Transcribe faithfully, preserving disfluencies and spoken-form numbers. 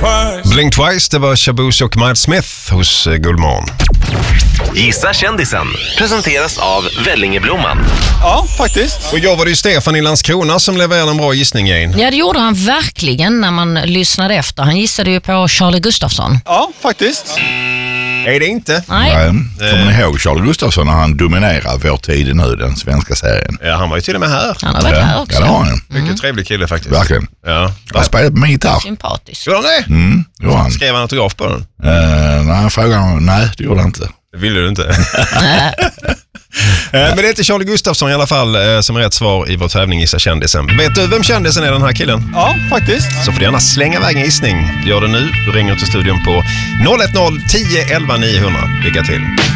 twice. Blink Twice, det var Shaboose och Miles Smith hos Guldmorgon. Gissa kändisen presenteras av Vellingeblomman. Ja, faktiskt. Och igår var det ju Stefan i Landskrona som levererade en bra gissning in. Ja, det gjorde han verkligen när man lyssnade efter. Han gissade ju på Charlie Gustafsson. Ja, faktiskt. Är det inte? Nej. Nej. Kommer ni ihåg Charlie Gustafsson när han dominerar vår tid nu, den svenska serien? Ja, han var ju till och med här. Han har varit Ja, här också. ja, det har han. Mycket trevlig kille faktiskt. Verkligen. Ja. Han spelade på min gitarr. Sympatisk. Gjorde han det? Mm, det gjorde han. Skrev han autograf på den? Uh, nej, frågan, nej, det gjorde han inte. Det ville du inte. Men det är inte Charlie Gustafsson i alla fall som är rätt svar i vår tävling Gissa kändisen. Vet du vem kändisen är, den här killen? Ja, faktiskt. Så får du gärna slänga iväg en gissning. Gör det nu. Du ringer till studion på noll ett noll tio elva niohundra. Lycka till.